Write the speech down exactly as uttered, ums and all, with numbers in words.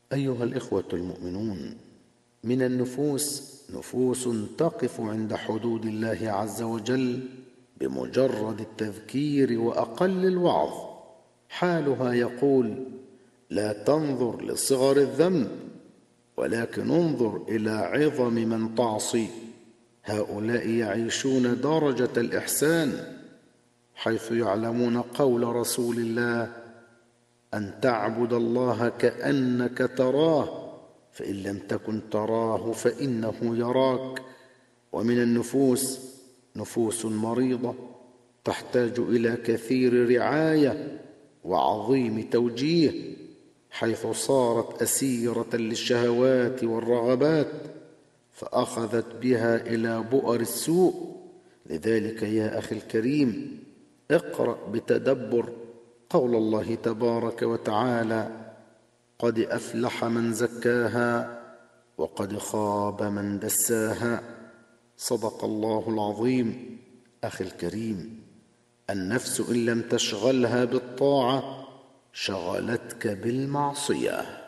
أيها الإخوة المؤمنون، من النفوس نفوس تقف عند حدود الله عز وجل بمجرد التذكير وأقل الوعظ. حالها يقول: لا تنظر لصغر الذنب، ولكن انظر إلى عظم من تعصي. هؤلاء يعيشون درجة الإحسان، حيث يعلمون قول رسول الله: أن تعبد الله كأنك تراه، فإن لم تكن تراه فإنه يراك. ومن النفوس نفوس مريضة تحتاج إلى كثير رعاية وعظيم توجيه، حيث صارت أسيرة للشهوات والرغبات، فأخذت بها إلى بؤر السوء. لذلك يا أخي الكريم، اقرأ بتدبر قول الله تبارك وتعالى: قد أفلح من زكاها وقد خاب من دساها. صدق الله العظيم. أخي الكريم، النفس إن لم تشغلها بالطاعة شغلتك بالمعصية.